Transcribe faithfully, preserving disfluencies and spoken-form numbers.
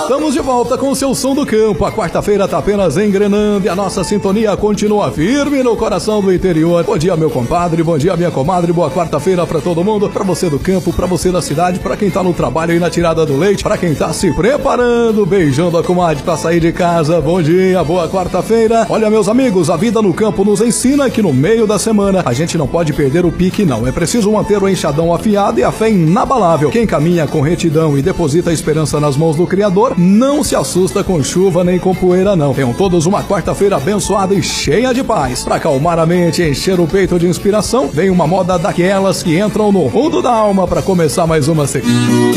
Estamos de volta com o seu som do campo. A quarta-feira tá apenas engrenando e a nossa sintonia continua firme no coração do interior. Bom dia, meu compadre, bom dia, minha comadre, boa quarta-feira pra todo mundo, pra você do campo, pra você da cidade, pra quem tá no trabalho aí na tirada do leite, pra quem tá se preparando, beijando a comadre pra sair de casa. Bom dia, boa quarta-feira. Olha, meus amigos, a vida no campo nos ensina que no meio da semana a gente não pode perder o pique, não. É preciso manter o enxadão afiado e a fé inabalável. Quem caminha com retidão e deposita a esperança nas mãos do Criador, não se assusta com chuva nem com poeira, não. Tenham todos uma quarta-feira abençoada e cheia de paz. Pra acalmar a mente e encher o peito de inspiração, vem uma moda daquelas que entram no fundo da alma pra começar mais uma semana.